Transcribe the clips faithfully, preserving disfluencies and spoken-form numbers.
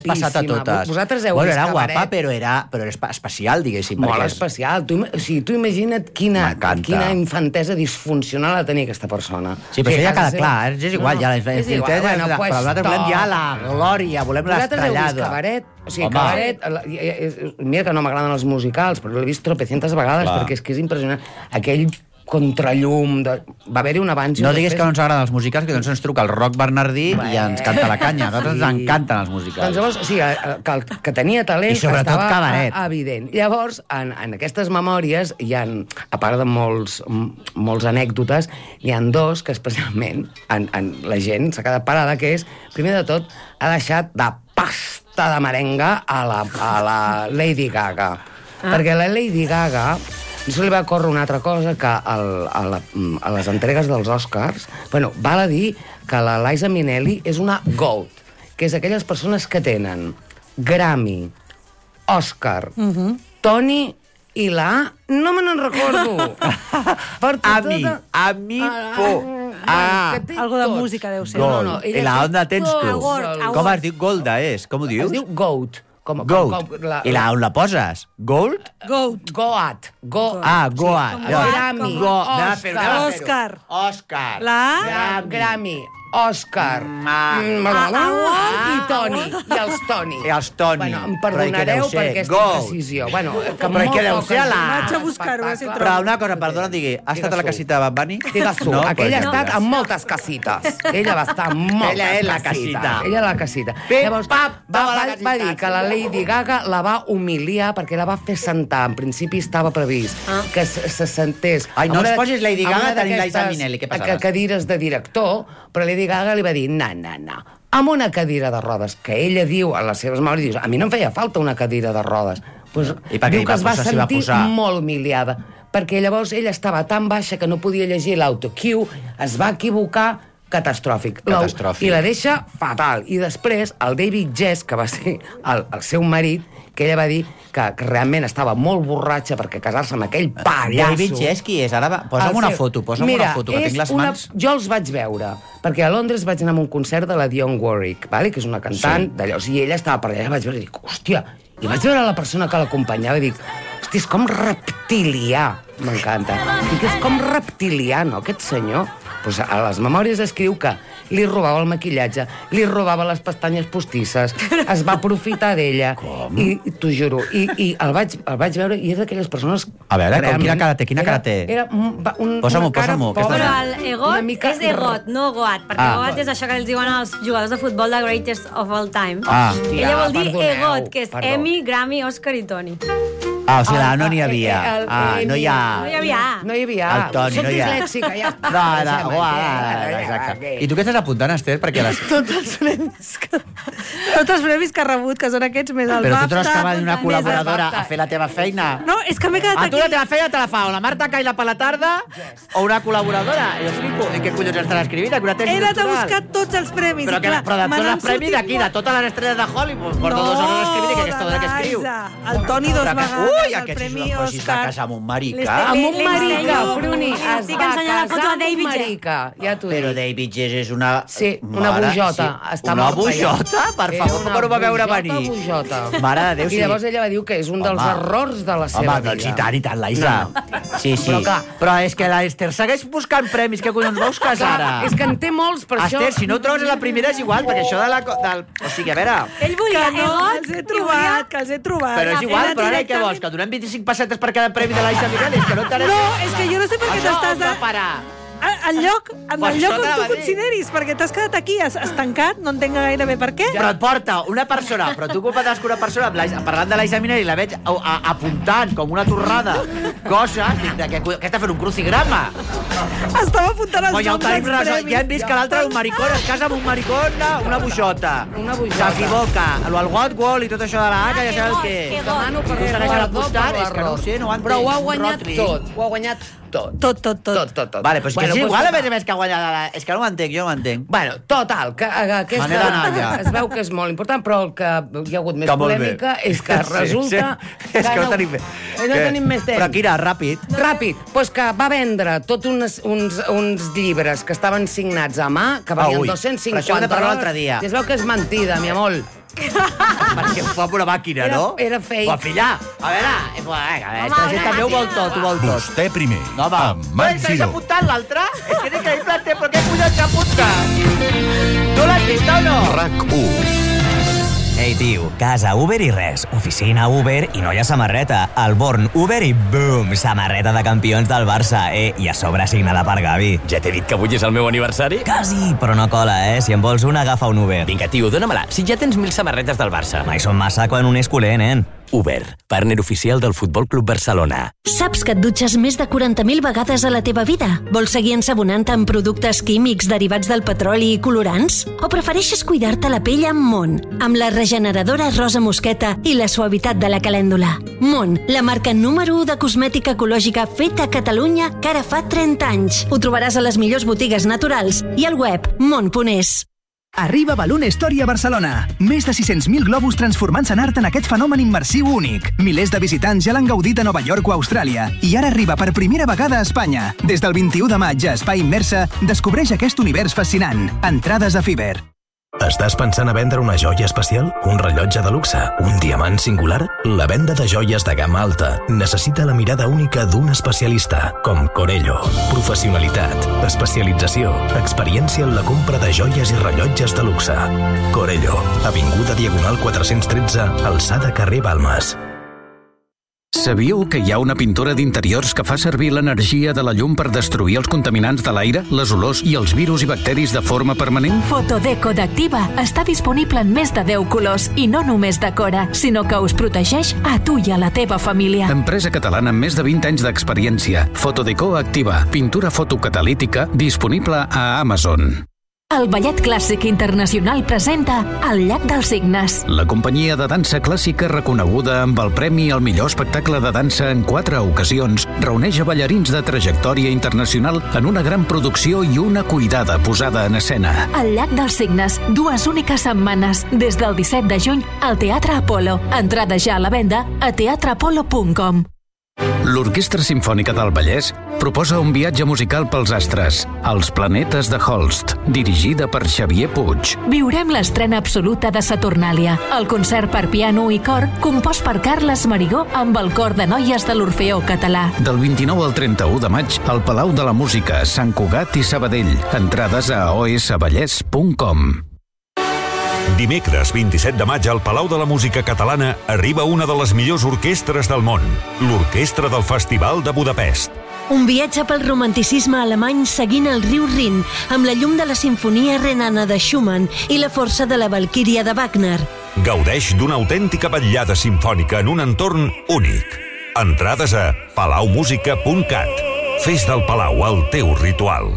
passat a totes. Vosaltres heu bueno, vist era Cabaret. guapa, però era, però era especial, diguéssim. Molt especial. Tu, o sigui, tu imagina't quina, quina infantesa disfuncional ha de tenir aquesta persona. Sí, però o sigui, això ja queda clar, és igual, no, ja la infantesa, igual, bueno, però pues nosaltres volem ja la glòria, volem l'estrellada. Vosaltres heu vist Cabaret? O sigui, Home. Cabaret... Mira que no m'agraden els musicals, però l'he vist tropecientes vegades, clar. Perquè és que és impressionant. Aquell contrallum... De... Va haver-hi un abans i no un diguis després. que no ens agraden els musicals, que doncs ens truca el Roc Bernardí Bé. i ens canta la canya. A nosaltres sí. ens encanten els musicals. Doncs llavors, o sigui, que, que tenia talent I sobretot estava Cabaret. evident. Llavors, en, en aquestes memòries hi ha, a part de molts, molts anècdotes, hi ha dos que especialment en, en la gent s'ha quedat parada, que és, primer de tot, ha deixat de pasta de merenga a la, a la Lady Gaga. Ah. Perquè la Lady Gaga... No se li va córrer una altra cosa que el, a, la, a les entregues dels Oscars... Bueno, val a dir que la Liza Minnelli és una GOAT, que és aquelles persones que tenen Grammy, Oscar, uh-huh. Tony i la A, no me n'en recordo. A mi, a mi, por... Ah, algo de música deu ser. No, no, I la onda tens tu. Com es diu? Golda és? Com ho dius? Es diu GOAT. Com, Goat. Com, com, la, I la, on la poses? Gold? Goat. Goat. Go, ah, Goat. Sí, Grammy. Go, Oscar. Oscar. Oscar. La Grammy. Grammy. Oscar. Mm, I Tony. I els Tony. I els Tony. Bueno, em perdonareu per aquesta precisió. Bueno, que però què deu ser la... Vaig a buscar-ho, si trobo. Però una cosa, perdona, digui, ha estat a la casita de Bad Bunny? Digues-ho. No, aquella ha estat en moltes casites. Ella va estar en moltes Ella és la casites. casita. Ella és la casita. Pim, Llavors, pap, va, va, va dir que la Lady Gaga la va humiliar perquè la va fer sentar. En principi estava previst ah. que se, se sentés... Ai, no ens posis Lady Gaga, tenim Liza Minnelli. Què passava? Cadires de director, però Lady Gaga li va dir no, no, no, amb una cadira de rodes, que ella diu a les seves memòries, diu, a mi no em feia falta una cadira de rodes. Pues, I diu que es va posar, sentir va posar... molt humiliada, perquè llavors ella estava tan baixa que no podia llegir l'autocue, es va equivocar, catastròfic. Catastròfic. I la deixa fatal. I després, el David Jess, que va ser el, el seu marit, que ella va dir que, que realment estava molt borratxa perquè casar-se amb aquell pallasso... David Jess, qui és? Ara va... Posa'm una foto, posa'm Mira, una foto, que tinc les mans... Una... Jo els vaig veure, perquè a Londres vaig anar a un concert de la Dionne Warwick, vale? Que és una cantant sí. d'allò, i ella estava per allà, vaig veure i dic, hòstia, i vaig veure la persona que l'acompanyava i dic, hòstia, és com reptilià, m'encanta. Dic, és com reptilià, no, aquest senyor? Pues a les memòries escriu que li robava el maquillatge, li robava les pestanyes postisses, es va aprofitar d'ella. I, t'ho juro, i, i el, vaig, el vaig veure i és d'aquelles persones... A veure, com, quina cara té? Quina cara té? Era, era un, un, posa-m'ho, una cara posa-m'ho. pobra. Però el egot és egot, no goat, perquè ah, goat és això que els diuen als jugadors de futbol de greatest of all time. Ah. Ella vol dir perdoneu, egot, que és perdó. Emmy, Grammy, Oscar i Tony. Ah, o sigui, no n'hi havia. Ah, no hi ha... No hi havia. No hi havia. El Toni, Soc no hi ha. dislèxica, ja està. No, no, no, exacte. I tu què estàs apuntant, Esther? Perquè les... Tots els premis que... Tots els premis que ha rebut, que són aquests, més el Però BAFTA... tu treus que va dir una més col·laboradora el BAFTA. a fer la teva feina? No, és que m'he quedat A aquí... tu la teva feina te la fa o la Marta Caila per la tarda o una col·laboradora. Jo flipo. I què collons estan escrivint? Una tesi He anat a doctoral. buscar tots els premis. Però, i que, clar, però de me tots n'han els premis sortit d'aquí, de molt. totes les estrelles de Hollywood. Porto dos hores escrivint i que aquesta dona que escriu. de el Toni dos Però que- vegades, Ui, el aquest premi és una cosa, si es va Òscar. casar amb un marica. L'Esther- Amb un Li- li marica, ensenyo- Fruni. li Es estic va ensenyant la foto casar de amb un David Jess. marica. Ja t'ho Però dic. David Jess és una... Sí, una Mare, bujota. sí. Està Una morta ja. bujota? Per Era favor, una com no va veure bujota, venir? Bujota. Mare de Déu, sí. I llavors ella va dir que és un dels Home. errors de la seva Home, vida. doncs i tant, i tant, Laisa. Sí, sí. Però clar- Però és que l'Esther segueix buscant premis. Què collons veus casar ara? Clar, és que en té molts, per això... Esther, si no ho trobes a la primera és igual, perquè això de la... co- Del... O sigui, a veure... Ell volia Que no, egot els he i volia... trobat, que els he trobat. Però és He igual, anat però ara què directament- vols? Que donem vint-i-cinc pessetes per cada premi de l'Aisa Miquel? És que no entenem... No, és que jo no sé per què Això t'estàs... on va parar? Al lloc, en Per el lloc això on t'anava tu a dir. consideris, perquè t'has quedat aquí, has estancat, no entenc gaire bé per què. Però et porta una persona, però tu comptes que una persona, amb l'Aisa- parlant de l'Aisa Miquel, i la veig a, a, apuntant com una torrada coses, dic, de què, què està fent, un crucigrama? Estava apuntant els Bueno, ja ho noms tenim dels resolt. premis. Ja hem vist que l'altre és un maricón, es casa amb un maricón, una buixota. Una buixota. S'equivoca. El What Wall i tot això de la A, que ja sabeu el què. Demano per Tu segueix a perdó l'apostar, per és que no ho sé, no ho entenc. Però ho ha guanyat Rotring. tot. Ho ha guanyat tot. Tot, tot, tot. Tot, tot, tot. Vale, pues que Bueno, és pues igual, a total. més a més, que ha guanyat la... És que no ho entenc, jo no ho entenc. Bueno, total, que eh, aquesta... Me n'he d'anar ja. Es veu que és molt important, però el que hi ha hagut més Que molt bé. polèmica és que Sí, resulta... sí. És que no tenim... Eh, No tenim més temps. Però, Quira, ràpid. Ràpid, doncs que va vendre tots uns, uns, uns llibres que estaven signats a mà, que valien Ah, ui. dos-cents cinquanta Però això ho hem de parlar dòlars, l'altre dia. I es veu que és mentida, mi amor. Perquè ho fa amb una màquina, Era- no? era fake. Però, filla, a veure, eh, pues, vinga, és que la gent també ho vol tot, ho vol tot. Vostè primer, No, home. amb Marc Ei, que has Giró. apuntat l'altre? És que és increïble, però què collons s'ha apuntat? Tu l'has vist o no? RAC u. Ei, tio, casa Uber i res. Oficina Uber i no hi ha samarreta. El Born Uber i boom, samarreta de campions del Barça, eh? I a sobre signada per Gavi. Ja t'he dit que avui és el meu aniversari? Quasi, però no cola, eh? Si en vols una, agafa un Uber. Vinga, tio, dóna-me-la. Si ja tens mil samarretes del Barça. Mai són massa quan un és culer, nen. Uber, partner oficial del Futbol Club Barcelona. Saps que et dutxes més de quaranta mil vegades a la teva vida? Vols seguir ensabonant-te amb productes químics derivats del petroli i colorants? O prefereixes cuidar-te la pell amb Mon, amb la regeneradora rosa mosqueta i la suavitat de la calèndula? Mon, la marca número u de cosmètica ecològica feta a Catalunya que ara fa trenta anys. Ho trobaràs a les millors botigues naturals i al web mon punt es. Arriba Balloon Story a Barcelona. Més de sis-cents mil globus transformant-se en art en aquest fenomen immersiu únic. Milers de visitants ja l'han gaudit a Nova York o Austràlia. I ara arriba per primera vegada a Espanya. Des del vint-i-u de maig a Espai Immersa, descobreix aquest univers fascinant. Entrades a Fiverr. Estàs pensant a vendre una joia especial? Un rellotge de luxe? Un diamant singular? La venda de joies de gamma alta necessita la mirada única d'un especialista, com Corello. Professionalitat, especialització, experiència en la compra de joies i rellotges de luxe. Corello, avinguda Diagonal quatre-cents tretze, alçada carrer Balmes. Sabíeu que hi ha una pintura d'interiors que fa servir l'energia de la llum per destruir els contaminants de l'aire, les olors i els virus i bacteris de forma permanent? Fotodeco d'Activa està disponible en més de deu colors i no només decora, sinó que us protegeix a tu i a la teva família. Empresa catalana amb més de vint anys d'experiència. Fotodeco Activa, pintura fotocatalítica, disponible a Amazon. El Ballet Clàssic Internacional presenta El llac dels Cignes. La companyia de dansa clàssica reconeguda amb el premi al millor espectacle de dansa en quatre ocasions reuneix a ballarins de trajectòria internacional en una gran producció i una cuidada posada en escena. El llac dels Cignes, dues úniques setmanes, des del disset de juny al Teatre Apolo. Entrada ja a la venda a teatre apolo punt com. L'Orquestra Simfònica del Vallès proposa un viatge musical pels astres, Els planetes de Holst, dirigida per Xavier Puig. Viurem l'estrena absoluta de Saturnàlia, el concert per piano i cor compost per Carles Marigó amb el cor de noies de l'Orfeó Català. Del vint-i-nou al trenta-u de maig al Palau de la Música, Sant Cugat i Sabadell. Entrades a o s vallès punt com. Dimecres vint-i-set de maig al Palau de la Música Catalana arriba una de les millors orquestres del món, l'Orquestra del Festival de Budapest. Un viatge pel romanticisme alemany seguint el riu Rin, amb la llum de la Sinfonia Renana de Schumann i la força de la Valquíria de Wagner. Gaudeix d'una autèntica vetllada simfònica en un entorn únic. Entrades a palau música punt cat. Fes del Palau el teu ritual.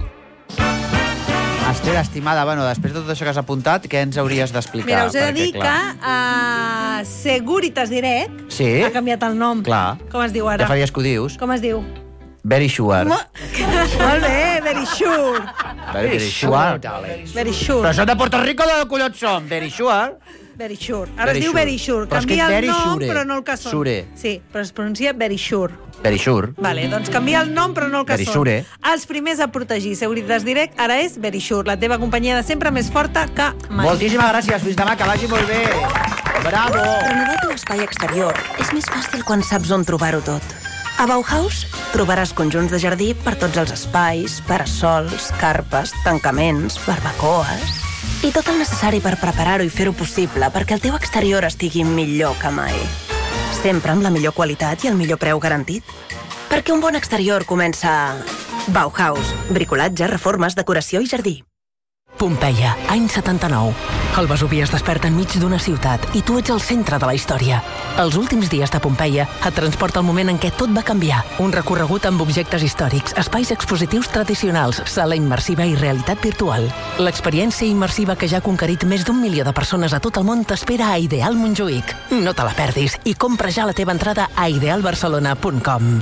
Esther, estimada, bueno, després de tot això que has apuntat, què ens hauries d'explicar? Mira, us he de Perquè, dir clar, que uh, Seguritas Direct Sí? ha canviat el nom. Clar. Com es diu ara? Ja fa dies que ho dius. Com es diu? Very sure. Mo... Molt bé, very sure. Very, very sure. Very sure. Però són de Puerto Rico, de collons som? Very sure. Very sure. Ara Very es diu sure. very sure. Però és que Canvia el very nom, sure. però no el que són. Sure. Sí, però es pronuncia very sure. Very sure. Vale, doncs canvia el nom, però no el que Very són. sure. Els primers a protegir Seguritas Direct ara és Very Sure, la teva companyia de sempre més forta que mai. Moltíssimes gràcies, fins demà, que vagi molt bé. Bravo. Renovar el teu espai exterior és més fàcil quan saps on trobar-ho tot. A Bauhaus trobaràs conjunts de jardí per tots els espais, parasols, carpes, tancaments, barbacoes i tot el necessari per preparar-ho i fer-ho possible perquè el teu exterior estigui millor que mai. Sempre amb la millor qualitat i el millor preu garantit. Perquè un bon exterior comença a Bauhaus, bricolatge, reformes, decoració i jardí. Pompeia, any setanta-nou. El Vesuvi es desperta enmig d'una ciutat i tu ets el centre de la història. Els últims dies de Pompeia et transporta al moment en què tot va canviar. Un recorregut amb objectes històrics, espais expositius tradicionals, sala immersiva i realitat virtual. L'experiència immersiva que ja ha conquerit més d'un milió de persones a tot el món t'espera a Ideal Montjuïc. No te la perdis i compra ja la teva entrada a ideal barcelona punt com.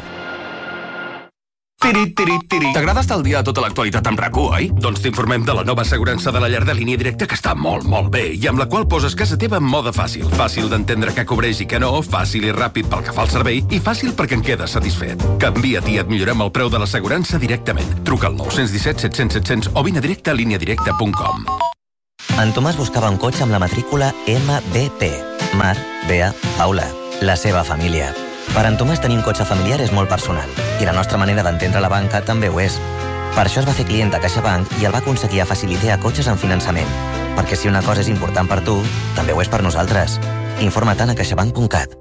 Tiri, tiri, tiri. T'agrada estar al dia de tota l'actualitat amb RAC u, oi? Doncs t'informem de la nova assegurança de la llar de línia directa que està molt, molt bé i amb la qual poses casa teva en mode fàcil. Fàcil d'entendre què cobreix i què no, fàcil i ràpid pel que fa al servei i fàcil perquè en quedes satisfet. Canvia't i et millorem el preu de l'assegurança directament. Truca al nou disset set cents set cents o vine directe a línia directa punt com. En Tomàs buscava un cotxe amb la matrícula M B T. Mar, Bea, Paula. La seva família. Per en Tomàs tenir un cotxe familiar és molt personal i la nostra manera d'entendre la banca també ho és. Per això es va fer client de CaixaBank i el va aconseguir a facilitar cotxes en finançament. Perquè si una cosa és important per tu, també ho és per nosaltres. Informa-te'n a caixabank punt cat.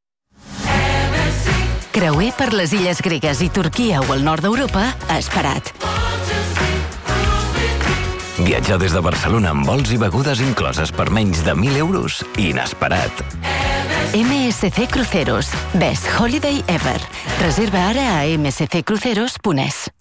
Creuer per les illes gregues i Turquia o el nord d'Europa a Esperat. Viatjar des de Barcelona amb vols i begudes incloses per menys de mil euros. Inesperat. M S C Cruceros. Best Holiday Ever. Reserva ara a m s c cruceros punt es.